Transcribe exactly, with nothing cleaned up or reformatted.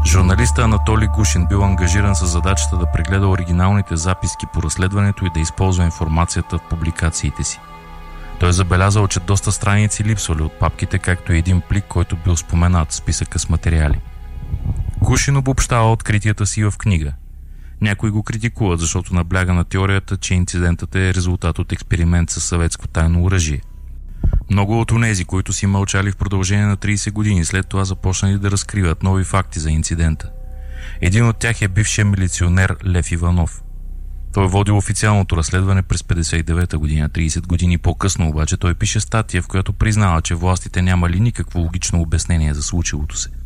Журналистът Анатолий Гушин бил ангажиран с задачата да прегледа оригиналните записки по разследването и да използва информацията в публикациите си. Той е забелязал, че доста страници липсвали от папките, както и един плик, който бил споменат в списъка с материали. Гушин обобщава откритията си в книга. Някои го критикуват, защото набляга на теорията, че инцидентът е резултат от експеримент със съветско тайно оръжие. Много от онези, които си мълчали в продължение на трийсет години, след това започнали да разкриват нови факти за инцидента. Един от тях е бившият милиционер Лев Иванов. Той водил официалното разследване през петдесет и девета година. трийсет години по-късно обаче той пише статия, в която признава, че властите нямали никакво логично обяснение за случилото се.